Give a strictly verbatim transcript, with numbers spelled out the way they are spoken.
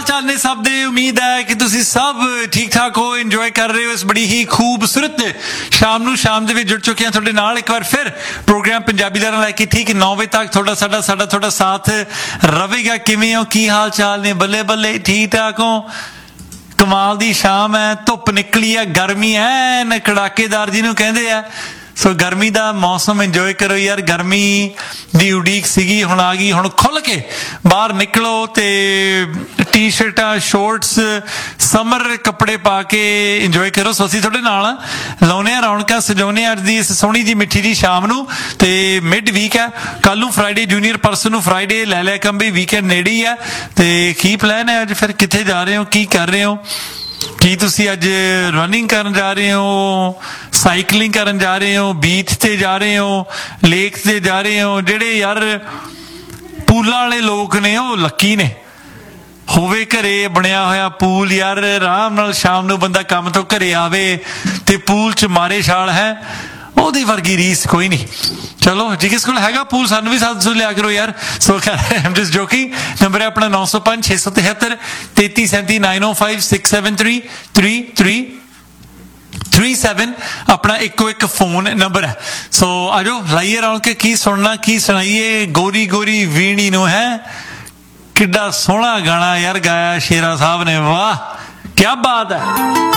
चाल ने सब दे उम्मीद है कि तुसी सब ठीक ठाक हो इंजॉय कर रहे हो इस बड़ी ही खूबसूरत शाम नू शाम दे विच जुड़ चुके हैं तुहाडे नाल एक बार फिर प्रोग्राम पंजाबी दा लैके ठीक नौ बजे तक थोड़ा साडा साडा थोड़ा साथ रहेगा। किवें हो की हाल चाल ने बल्ले बल्ले ठीक ठाक हो कमाल दी शाम है धुप निकली है गर्मी है कड़ाकेदार जिन्हों कहते हैं सो गर्मी का मौसम इंजॉय करो यार गर्मी की उड़ीक सीगी हुण आ गई हुण खुल के बाहर निकलो ते टी शर्टा शॉर्ट्स समर कपड़े पा के इंजॉय करो। सो असीं तुहाडे नाल लाउने आ रौनकां सजाउने अज दी इस सोहनी जी मिठी जी शाम नूं ते मिड वीक है कल नूं फ्राइडे जूनीयर परसों नूं फ्राइडे लै लिया कम भी वीकेंड नेड़े ही है ते की प्लान है अज फिर कित्थे जा रहे हो की कर रहे हो की तुसी अज रनिंग करन जा रहे हो साइकलिंग करन जा रहे हो बीच ते जा रहे हो लेक ते जा रहे हो। जेड़े यार पूलां वाले लोग ने वो लक्की ने होवे घरे बनया होया पूल यार आराम नाल शाम नूं बंदा काम तो घरे आवे ते पूल च मारे छाल है ओदी वर्गी रीस कोई नहीं। चलो जी किस कोल हैगा पूल सानू भी साथ लिया करो यार। सो I am just joking number है अपना नौ सौ पांच छे सौ तिहत्तर तेती सैंती नाइन ओ five six seven three three three three seven अपना इको एक फोन नंबर है। सो आजो लाइए रौनक के की सुनना की सुनाइए गोरी गोरी वीणी नू है किड्डा सोहना गाना यार गाया शेरा साहब ने वाह क्या बात है।